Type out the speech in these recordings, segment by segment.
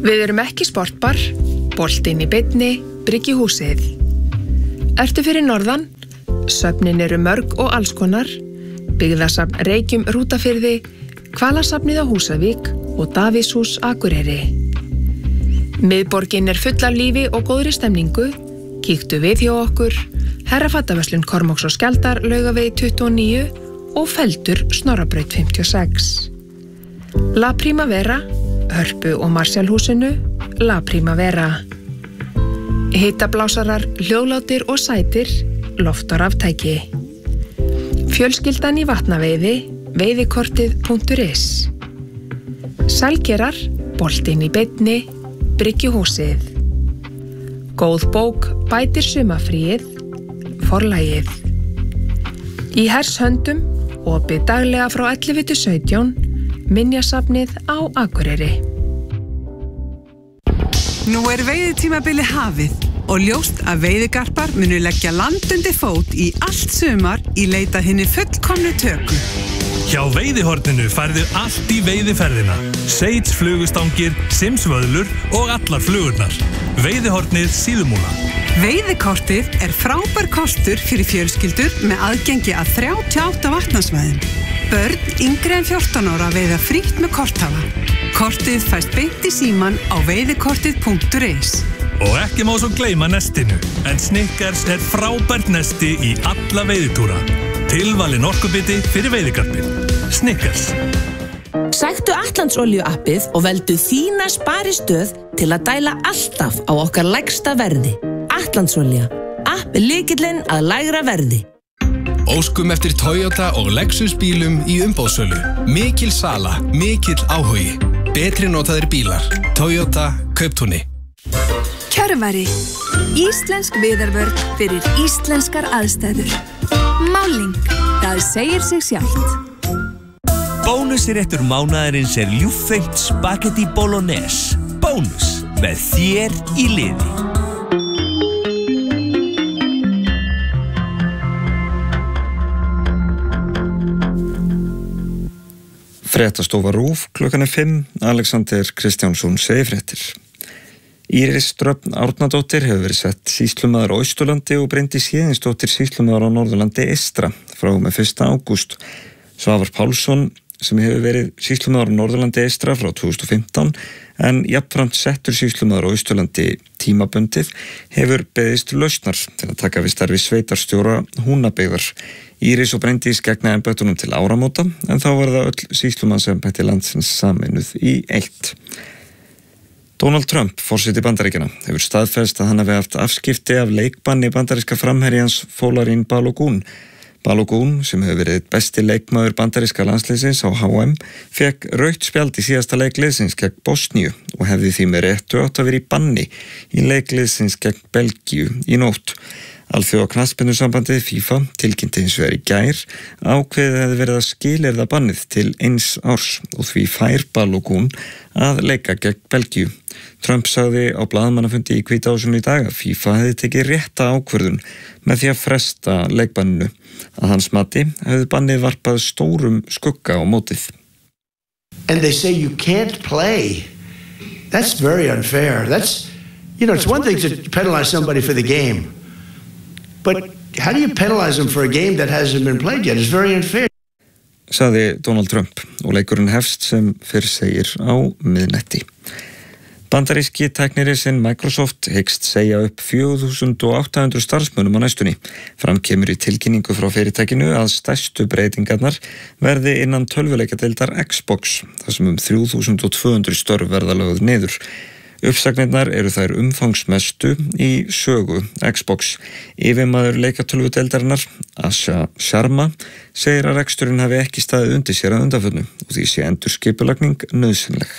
Við erum ekki sportbar, boltinn í beinni, Bryggjuhúsið. Ertu fyrir norðan? Söfnin eru mörg og allskonar. Byggðasafn Reykjum Rútafirði, Hvalasafnið á Húsavík og Davíðshús Akureyri. Miðborgin er full af lífi og góðri stemningu. Kíktu við hjá okkur, Herrafataverslun Kormáks og Skjaldar, Laugavegi 29 og Feldur Snorrabraut 56. La Primavera, Hörpu og Marshallhúsinu, La Primavera. Hitablásarar, hljóðlátir og sætir, loftaraftæki. Fjölskyldan í Vatnaveiði, veiðikortið.is. Sælkerar, boltinn í beinni, Bryggjuhúsið. Góð bók bætir sumarfríið, Forlagið. Í Hershöndum, opið daglega frá 11 til 17, Minjasafnið á Akureyri. Nú er veiðitímabili hafið og ljóst að veiðigarpar munu leggja land undir fót í allt sumar í leit að hinni fullkomnu töku. Hjá Veiðihorninu færðu allt í veiðiferðina. Seits flugustangir, simsvöðlur og allar flugurnar. Veiðihornið Síðumúla. Veiðikortið er frábær kostur fyrir fjölskyldur með aðgengi að 38 vatnasvæðum. Börn yngri en 14 ára veiða frítt með korthafa. Kortið fæst beint í síman á veiðikortið.is. Og ekki má svo gleyma nestinu, en Snickers er frábært nesti í alla veiðitúra. Tilvalin orkubiti fyrir veiðigarpinn. Snickers. Sæktu Atlandsolíu appið og veldu þína sparistöð til að dæla alltaf á okkar lægsta verði. Atlandsolía. App er lykillinn að lægra verði. Óskum eftir Toyota og Lexus bílum í umboðssölu. Mikil sala, mikill áhugi. Betri notaðir bílar. Toyota Kauptúni. Kjörvari. Íslensk viðarvörn fyrir íslenskar aðstæður. Máling. Það segir sig sjálft. Bónusréttur mánaðarins er ljúffengt spagetti bolognese. Bónus með þér í liði. Fréttastofa RÚV, klukkan 5, Alexander Kristjánsson segir fréttir. Íris Dröfn Árnadóttir hefur verið sett sýslumaður á Austurlandi og Bryndís Héðinsdóttir sýslumaður á Norðurlandi eystra frá með 1. ágúst. Svavar Pálsson, sem hefur verið sýslumaður á Norðurlandi eystra frá 2015, en jafnframt settur sýslumaður á Austurlandi tímabundið, hefur beðist lausnar til að taka við starfi sveitarstjóra Húnabyggðar. Íris og Bryndís gegna embættunum til áramóta, en þá var það öll sýslumannsembætti landsins sameinuð í eitt. Donald Trump, forseti Bandaríkjanna, hefur staðfest að hann hafi haft afskipti af leikbanni bandaríska framherjans Folarin Balogun. Balogun, sem hefur verið besti leikmaður bandaríska landsliðsins á HM, fekk rautt spjald í síðasta leikliðsins gegn Bosníu og hefði því með réttu átt að vera í banni í leikliðsins gegn Belgíu í nótt. Alþjóða knattspyrnusambandið FIFA tilkynnti hins vegar í gær ákveðið hefði verið að skilyrða bannið til 1 árs og því fær Balogun að leika gegn Belgíu. Trump sagði á blaðamannafundi í Hvíta húsinu í dag að FIFA hefði tekið rétta ákvörðun með því að fresta leikbanninu. Að hans mati hefði bannið varpað stórum skugga á mótið. And they say you can't play. That's very unfair. That's, it's one thing to penalize somebody for the game. But how do you penalize them for a game that hasn't been played yet? It's very unfair. Sagði Donald Trump og leikurinn hefst sem fyrr segir á miðnætti. Bandaríski tæknirisinn Microsoft hyggst segja upp 4.800 starfsmönnum á næstunni. Fram kemur í tilkynningu frá fyrirtækinu að stærstu breytingarnar verði innan tölvuleikjadeildar Xbox, þar sem 3.200 störf verða lögð niður. Uppsagnirnar eru þær umfangsmestu í sögu Xbox. Yfirmaður leikjatölvudeildarinnar, Asha Sharma, segir að reksturinn hafi ekki staðið undir sér að undanförnu og því sé endurskipulagning nauðsynleg.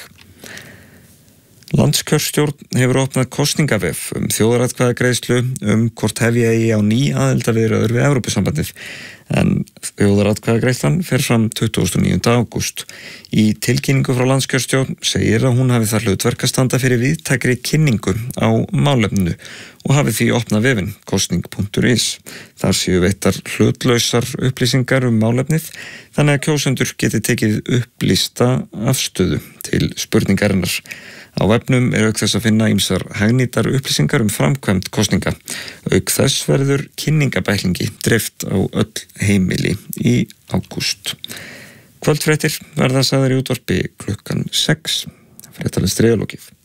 Landskjörstjórn hefur opnað kosningavef þjóðaratkvæðagreiðslu hvort hefja eigi á ný aðildarviðræður við Evrópusambandið, en þjóðaratkvæðagreiðslan fer fram 29. ágúst. Í tilkynningu frá landskjörstjórn segir að hún hafi þar hlutverk að standa fyrir víðtækri kynningu á málefninu og hafi því opnað vefinn kosning.is. Þar séu veittar hlutlausar upplýsingar málefnið, þannig að kjósendur geti tekið upplýsta afstöðu til spurningarinnar. Á vefnum auk þess að finna ýmsar hagnýtar upplýsingar framkvæmd kosninga. Auk þess verður kynningabæklingi dreift á öll heimili í ágúst. Kvöldfréttir verða sagðar í útvarpi klukkan 6. Fréttalins 3 lokið.